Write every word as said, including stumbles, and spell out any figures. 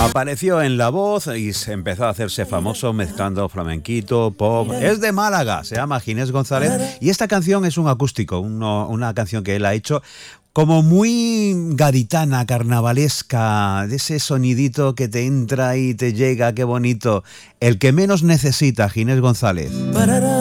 Apareció en La Voz y se empezó a hacerse famoso mezclando flamenquito, pop. Es de Málaga, se llama Ginés González y esta canción es un acústico, uno, una canción que él ha hecho como muy gaditana, carnavalesca, de ese sonidito que te entra y te llega, qué bonito. El que menos necesita, Ginés González.